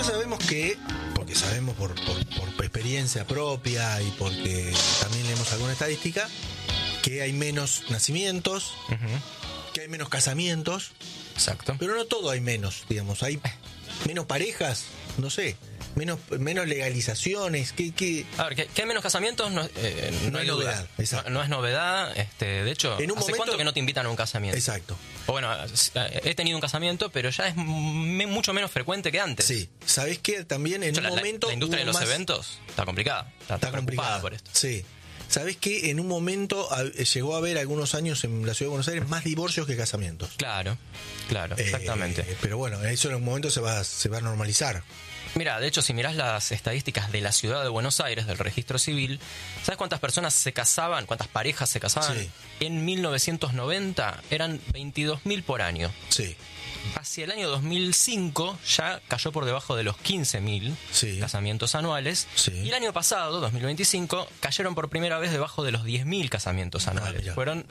Nosotros sabemos que, porque sabemos por experiencia propia y porque también leemos alguna estadística, que hay menos nacimientos, que hay menos casamientos. Exacto. Pero no todo hay menos, digamos. Hay menos parejas, no sé, menos legalizaciones. A ver, que hay menos casamientos no es novedad. No es novedad. De hecho, ¿hace cuánto que no te invitan a un casamiento? Exacto. O bueno, he tenido un casamiento, pero ya es mucho menos frecuente que antes. Sí. ¿Sabés qué? También en un momento... La industria de los eventos está complicada. Está preocupada por esto. Sí. ¿Sabés qué? En un momento llegó a haber algunos años en la Ciudad de Buenos Aires más divorcios que casamientos. Claro, exactamente. Pero bueno, eso en un momento se va a normalizar. Mira, de hecho, si mirás las estadísticas de la Ciudad de Buenos Aires, del registro civil, ¿sabes cuántas personas se casaban, cuántas parejas se casaban? Sí. En 1990 eran 22.000 por año. Sí. Hacia el año 2005 ya cayó por debajo de los 15.000 casamientos anuales. Sí. Y el año pasado, 2025, cayeron por primera vez debajo de los 10.000 casamientos anuales. Fueron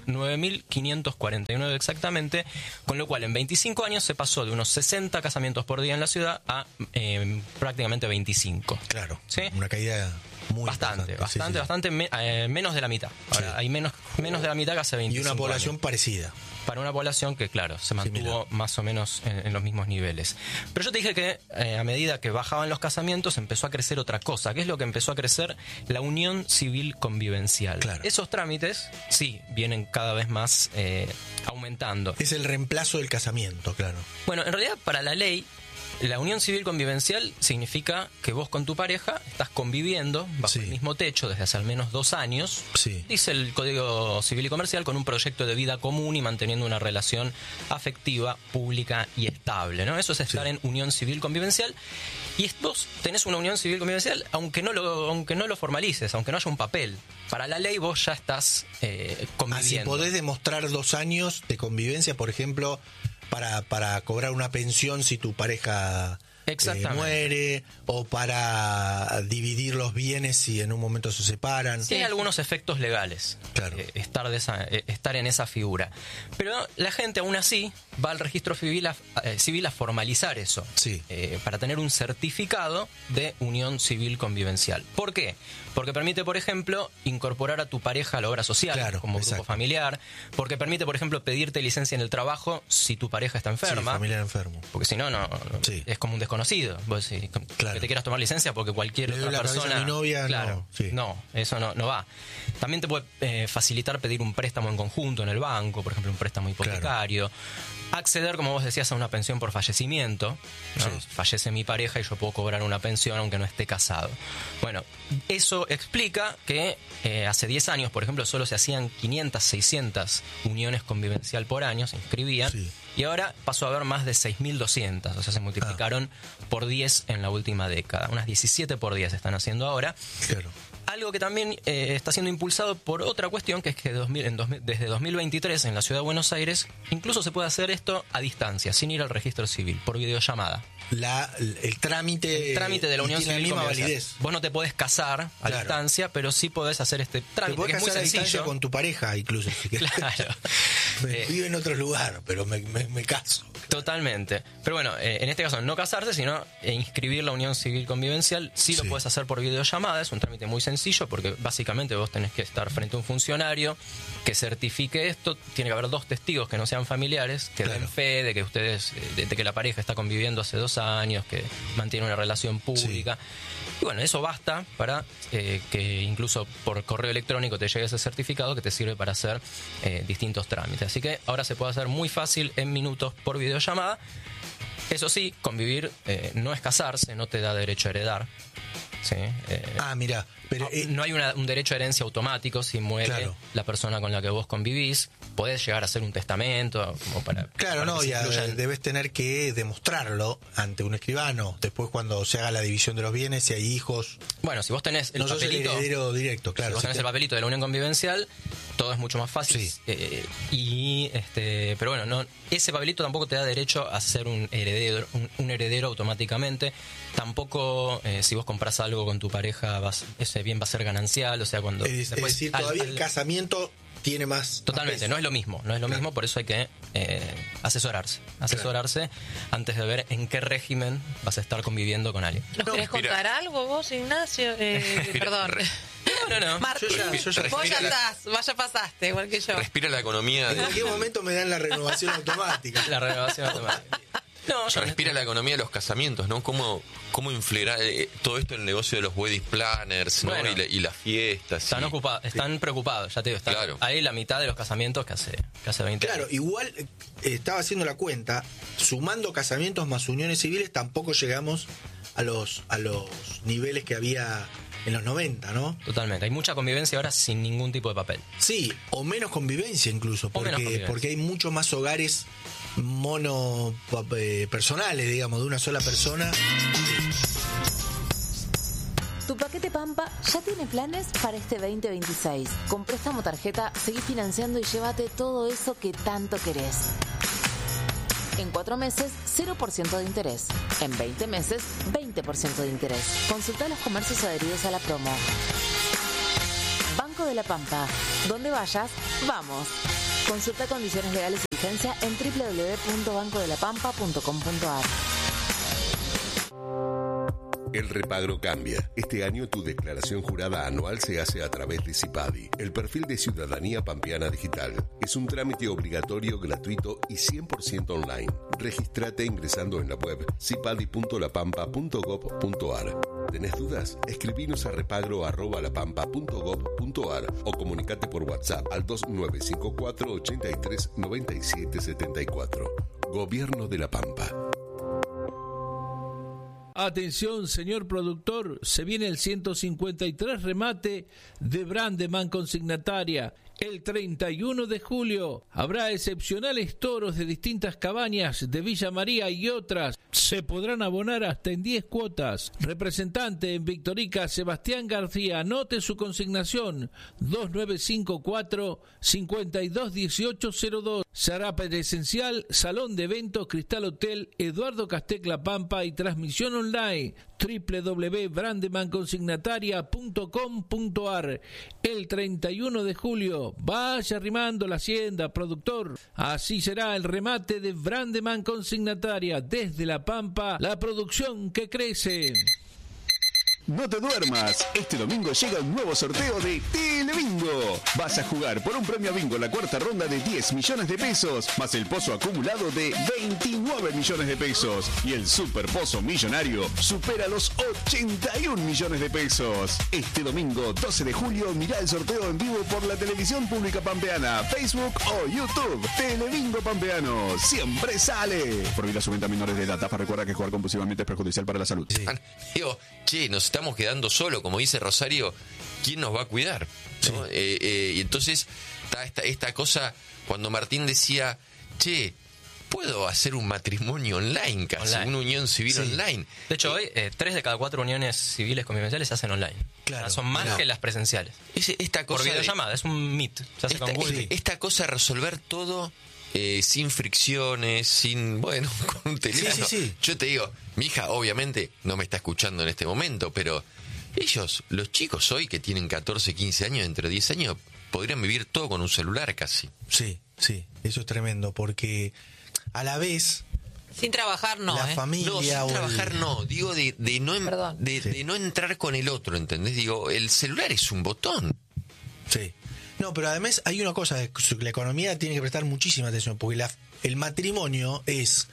9.549 exactamente, con lo cual en 25 años se pasó de unos 60 casamientos por día en la ciudad a prácticamente 25. Claro, ¿sí? Una caída muy bastante, menos de la mitad. Ahora, hay menos de la mitad que hace 25 años. Y una población años. Parecida. Para una población que, claro, se mantuvo más o menos en los mismos niveles. Pero yo te dije que a medida que bajaban los casamientos empezó a crecer otra cosa. ¿Qué es lo que empezó a crecer? La unión civil convivencial. Claro. Esos trámites, sí, vienen cada vez más aumentando. Es el reemplazo del casamiento, claro. Bueno, en realidad para la ley, la unión civil convivencial significa que vos con tu pareja estás conviviendo bajo el mismo techo desde hace al menos 2 años, dice el Código Civil y Comercial, con un proyecto de vida común y manteniendo una relación afectiva, pública y estable, ¿no? Eso es estar en unión civil convivencial. Y vos tenés una unión civil convivencial aunque no lo formalices, aunque no haya un papel. Para la ley vos ya estás conviviendo. Así podés demostrar 2 años de convivencia, por ejemplo, para cobrar una pensión si tu pareja muere, o para dividir los bienes si en un momento se separan. Sí, hay algunos efectos legales, claro. Estar en esa figura. Pero la gente aún así va al registro civil a formalizar eso, para tener un certificado de unión civil convivencial. ¿Por qué? Porque permite, por ejemplo, incorporar a tu pareja a la obra social, como grupo familiar. Porque permite, por ejemplo, pedirte licencia en el trabajo si tu pareja está enferma. Familiar enfermo. Porque si no, es como un desconocido. Vos decís, que te quieras tomar licencia porque cualquier otra persona... A mi novia, no, eso no va. También te puede facilitar pedir un préstamo en conjunto en el banco, por ejemplo, un préstamo hipotecario. Acceder, como vos decías, a una pensión por fallecimiento, ¿no? Fallece mi pareja y yo puedo cobrar una pensión aunque no esté casado. Bueno, eso explica que hace 10 años, por ejemplo, solo se hacían 500, 600 uniones convivencial por año, se inscribían, y ahora pasó a haber más de 6.200, o sea, se multiplicaron por 10 en la última década. Unas 17 por 10 están haciendo ahora. Claro. Algo que también está siendo impulsado por otra cuestión, que es que desde 2023 en la Ciudad de Buenos Aires incluso se puede hacer esto a distancia, sin ir al registro civil, por videollamada. El trámite de la unión civil misma validez. Vos no te podés casar a distancia, pero sí podés hacer este trámite, que es muy sencillo. Te podés casar a distancia con tu pareja, incluso. Si claro. Vive en otro lugar, pero me caso. Totalmente. Pero bueno, en este caso no casarse, sino inscribir la unión civil convivencial. Sí lo puedes hacer por videollamada, es un trámite muy sencillo, porque básicamente vos tenés que estar frente a un funcionario que certifique esto. Tiene que haber 2 testigos que no sean familiares, que den fe de que de que la pareja está conviviendo hace 2 años, que mantiene una relación pública. Y bueno, eso basta para que incluso por correo electrónico te llegue ese certificado que te sirve para hacer distintos trámites. Así que ahora se puede hacer muy fácil, en minutos, por videollamada. Eso sí, convivir no es casarse, no te da derecho a heredar. ¿Sí? Mira, pero no hay un derecho a herencia automático si muere la persona con la que vos convivís. Podés llegar a hacer un testamento como para... debes tener que demostrarlo ante un escribano. Después, cuando se haga la división de los bienes, si hay hijos... Bueno, si vos tenés el papelito... el heredero directo, claro. Si vos tenés el papelito de la unión convivencial, todo es mucho más fácil. Pero bueno, ese papelito tampoco te da derecho a ser un heredero automáticamente. Tampoco, si vos compras algo con tu pareja, ese bien va a ser ganancial. O sea, cuando... Es decir, todavía el casamiento tiene más. Totalmente, no es lo mismo, por eso hay que asesorarse antes de ver en qué régimen vas a estar conviviendo con alguien. ¿Nos querés contar algo vos, Ignacio? Perdón. No. Martín, vos ya pasaste, igual que yo. Respira la economía. En cualquier momento me dan la renovación automática. La renovación automática. Respira la economía de los casamientos, ¿no? ¿Cómo influirá todo esto en el negocio de los wedding planners, ¿no? Bueno, y las fiestas? Están preocupados, ya te digo. Claro. Hay la mitad de los casamientos que hace 20 años. Claro, igual estaba haciendo la cuenta, sumando casamientos más uniones civiles, tampoco llegamos a los niveles que había en los 90, ¿no? Totalmente. Hay mucha convivencia ahora sin ningún tipo de papel. Sí, o menos convivencia incluso, porque hay muchos más hogares personales, digamos, de una sola persona. Tu paquete Pampa ya tiene planes para este 2026. Con préstamo tarjeta, seguí financiando y llévate todo eso que tanto querés. En 4 meses, 0% de interés. En 20 meses, 20% de interés. Consulta los comercios adheridos a la promo. Banco de la Pampa. Donde vayas, vamos. Consulta condiciones legales y vigencia en www.bancodelapampa.com.ar. El repagro cambia. Este año tu declaración jurada anual se hace a través de CIPADI, el perfil de Ciudadanía Pampeana Digital. Es un trámite obligatorio, gratuito y 100% online. Regístrate ingresando en la web cipadi.lapampa.gov.ar. ¿Tenés dudas? Escribinos a repagro@lapampa.gov.ar o comunicate por WhatsApp al 2954 83 97 74. Gobierno de la Pampa. Atención, señor productor, se viene el 153 remate de Brandeman Consignataria. El 31 de julio habrá excepcionales toros de distintas cabañas de Villa María y otras. Se podrán abonar hasta en 10 cuotas. Representante en Victorica, Sebastián García. Anote su consignación: 2954-521802. Se hará presencial, Salón de Eventos, Cristal Hotel, Eduardo Castec La Pampa y transmisión online www.brandemanconsignataria.com.ar. El 31 de julio, vaya arrimando la hacienda, productor. Así será el remate de Brandeman Consignataria. Desde La Pampa, la producción que crece. No te duermas, este domingo llega un nuevo sorteo de Telebingo. Vas a jugar por un premio bingo en la cuarta ronda de 10 millones de pesos, más el pozo acumulado de 29 millones de pesos. Y el super pozo millonario supera los 81 millones de pesos. Este domingo 12 de julio mirá el sorteo en vivo por la televisión pública pampeana, Facebook o YouTube. Telebingo Pampeano, siempre sale. Prohibida su venta a menores de edad. TAFA recuerda que jugar compulsivamente es perjudicial para la salud. Sí. Digo, nos estamos quedando solos, como dice Rosario, ¿quién nos va a cuidar? ¿No? Sí. Y entonces está esta cosa, cuando Martín decía, puedo hacer un matrimonio online casi, una unión civil online. De hecho, hoy 3 de cada 4 uniones civiles convivenciales se hacen online. Claro, son más que las presenciales. Esta cosa por videollamada, es un Meet. Se hace con Google. Esta cosa de resolver todo sin fricciones, con un teléfono. Sí. Yo te digo, mi hija obviamente no me está escuchando en este momento, pero ellos, los chicos hoy que tienen 14, 15 años, dentro de 10 años, podrían vivir todo con un celular casi. Sí, eso es tremendo, porque a la vez... Sin trabajar no, la familia... No, sin trabajar no, digo de no entrar con el otro, ¿entendés? Digo, el celular es un botón. Sí. No, pero además hay una cosa, la economía tiene que prestar muchísima atención, porque el matrimonio es,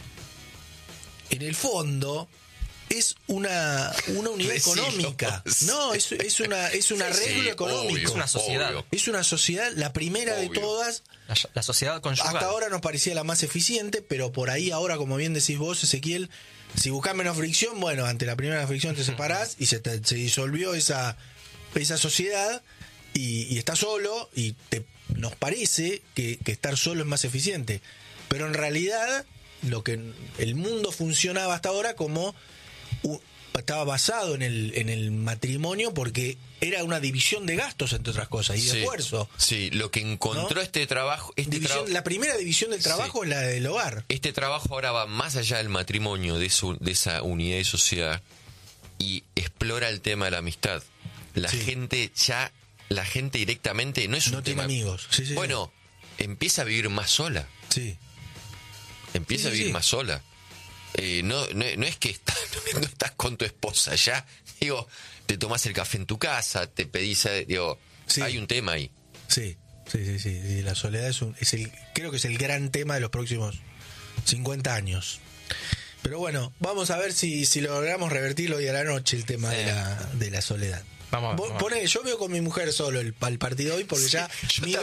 en el fondo, es una unidad económica. No, es un arreglo económico. Es una sociedad. Obvio. Es una sociedad, la primera de todas. La sociedad conyugal. Hasta ahora nos parecía la más eficiente, pero por ahí ahora, como bien decís vos, Ezequiel, si buscas menos fricción, ante la primera fricción te separás y se disolvió esa sociedad. Y estás solo y nos parece que estar solo es más eficiente, pero en realidad el mundo funcionaba hasta ahora como estaba basado en el matrimonio, porque era una división de gastos, entre otras cosas, y de esfuerzo. Sí, lo que encontró, ¿no? Este trabajo... La primera división del trabajo es la del hogar. Este trabajo ahora va más allá del matrimonio, de esa unidad y sociedad, y explora el tema de la amistad. La gente ya la gente directamente no es un no tiene tema. amigos. Sí, bueno, empieza a vivir más sola. Sí. Empieza a vivir más sola. No es que no estás con tu esposa ya. Digo, te tomás el café en tu casa, te pedís, hay un tema ahí. Sí. La soledad creo que es el gran tema de los próximos 50 años. Pero bueno, vamos a ver si logramos revertirlo hoy a la noche el tema de la soledad. Vamos. Yo veo con mi mujer solo el partido hoy porque ya mis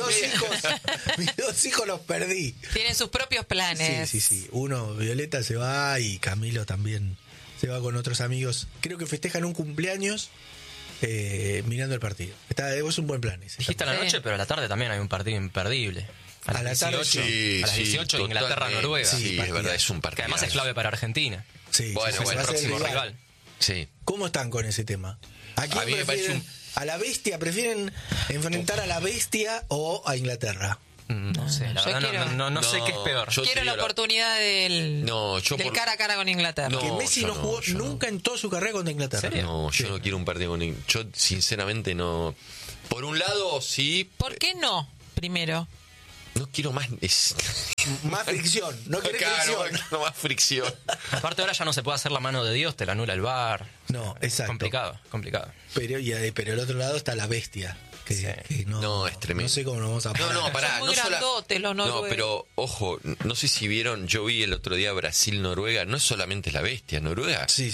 dos hijos los perdí. Tienen sus propios planes. Sí. Uno, Violeta se va y Camilo también se va con otros amigos. Creo que festejan un cumpleaños mirando el partido. Es un buen plan. Dijiste a la noche, pero a la tarde también hay un partido imperdible. A las 18, Inglaterra-Noruega. Sí, es verdad, es un partido. Que además es clave para Argentina. Sí, bueno, es el próximo rival. Sí. ¿Cómo están con ese tema? ¿A quién prefieren? ¿A la bestia? ¿Prefieren enfrentar a la bestia o a Inglaterra? No sé, la verdad no sé qué es peor. Quiero la oportunidad del cara a cara con Inglaterra. Que Messi no jugó nunca en toda su carrera contra Inglaterra. ¿Serio? No, yo no quiero un partido con Inglaterra. Yo sinceramente no. Por un lado, sí. ¿Por qué no? Primero. No quiero más. Más fricción. No querés fricción. No más fricción. Aparte, ahora ya no se puede hacer la mano de Dios, te la anula el VAR. No, exacto. Complicado. Pero el otro lado está la bestia. Que no, es tremendo. No sé cómo nos vamos a parar. No, pará. Son muy grandotes los noruegos. No, pero ojo, no sé si vieron, yo vi el otro día Brasil-Noruega, no es solamente la bestia, Noruega. Sí.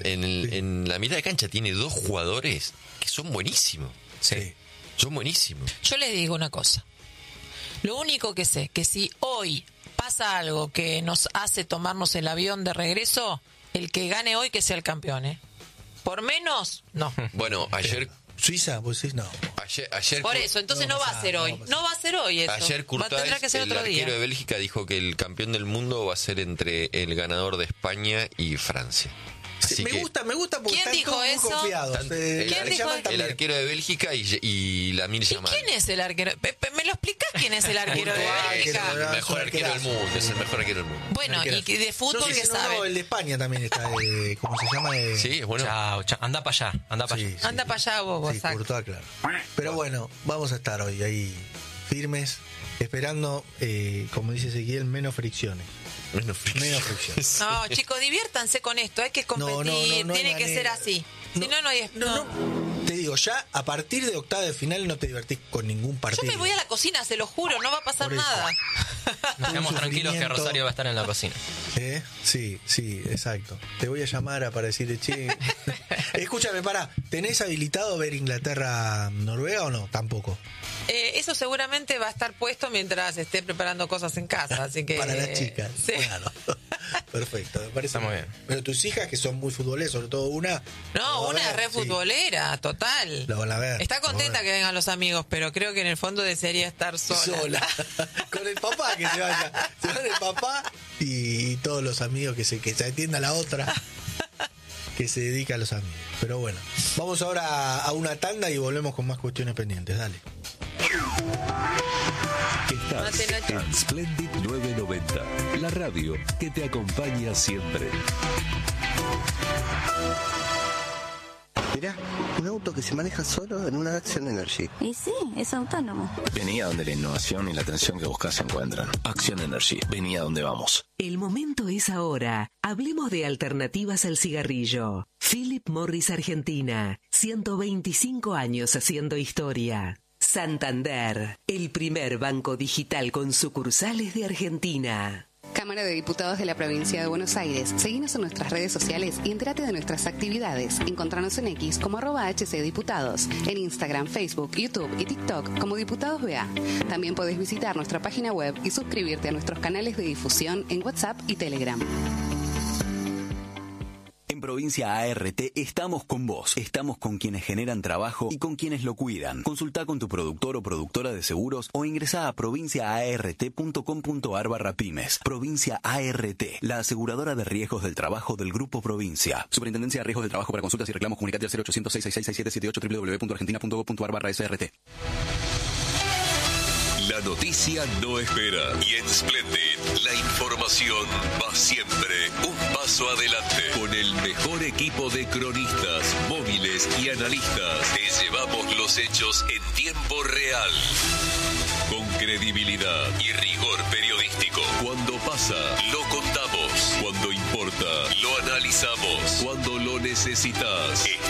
En la mitad de cancha tiene 2 jugadores que son buenísimos. Sí. Son buenísimos. Yo les digo una cosa. Lo único que sé, que si hoy pasa algo que nos hace tomarnos el avión de regreso, el que gane hoy que sea el campeón, ¿eh? Por menos, no. Bueno, ayer... Suiza, pues sí, no. Ayer por eso, entonces no va a ser hoy. No va a ser hoy eso. Ayer Courtois, tendrá que ser otro día. El arquero de Bélgica, dijo que el campeón del mundo va a ser entre el ganador de España y Francia. Sí, me gusta porque ¿quién dijo eso? Muy confiados. ¿Quién dijo el arquero de Bélgica y Lamine Yamal. ¿Quién es el arquero? ¿Me lo explicás quién es el arquero de Bélgica? El mejor arquero del mundo, es el mejor arquero del mundo. Bueno, y de fútbol que sabe. No, el de España también está, ¿cómo se llama? Sí, es bueno. Chao, anda para allá, anda para allá. Anda para allá vos, sí, Courtois, claro. Pero bueno, vamos a estar hoy ahí firmes, esperando, como dice Ezequiel, menos fricciones. Menos fricción. No, chicos, diviértanse con esto. Hay que competir. No tiene que ser así. Si no hay. No. Te digo, ya a partir de octava de final no te divertís con ningún partido. Yo me voy a la cocina, se lo juro. No va a pasar nada. Nos quedamos tranquilos que Rosario va a estar en la cocina. Sí, exacto. Te voy a llamar para decirle, che. Escúchame, ¿tenés habilitado ver Inglaterra-Noruega o no? Tampoco. Eso seguramente va a estar puesto mientras esté preparando cosas en casa, así que... Para las chicas. Sí. Claro. Perfecto, me parece. Está muy bien. Pero tus hijas, que son muy futboleras, sobre todo una... No, una es re futbolera, total. Lo van a ver. Está contenta que vengan los amigos, pero creo que en el fondo desearía estar sola. Con el papá que se vaya. Se va el papá y todos los amigos que se atienda la otra. Que se dedica a los amigos. Pero bueno, vamos ahora a una tanda y volvemos con más cuestiones pendientes. Dale. Estás en Splendid 990, la radio que te acompaña siempre. Mirá, un auto que se maneja solo en una Action Energy. Y sí, es autónomo. Vení a donde la innovación y la atención que buscas se encuentran. Action Energy, vení a donde vamos. El momento es ahora. Hablemos de alternativas al cigarrillo. Philip Morris Argentina, 125 años haciendo historia. Santander, el primer banco digital con sucursales de Argentina. Cámara de Diputados de la Provincia de Buenos Aires. Seguinos en nuestras redes sociales y entérate de nuestras actividades. Encontranos en X como @HCDiputados, en Instagram, Facebook, YouTube y TikTok como Diputados BA. También podés visitar nuestra página web y suscribirte a nuestros canales de difusión en WhatsApp y Telegram. En Provincia ART estamos con vos, estamos con quienes generan trabajo y con quienes lo cuidan. Consultá con tu productor o productora de seguros o ingresá a provinciaart.com.ar/pymes. Provincia ART, la aseguradora de riesgos del trabajo del Grupo Provincia. Superintendencia de Riesgos del Trabajo. Para consultas y reclamos comunicate al 0800 666 6778 www.argentina.gov.ar/SRT. La noticia no espera y en Splendid la información va siempre un paso adelante. Con el mejor equipo de cronistas, móviles y analistas. Es llevamos los hechos en tiempo real. Con credibilidad y rigor periodístico. Cuando pasa, lo contamos. Cuando importa, lo analizamos. Cuando lo necesitas,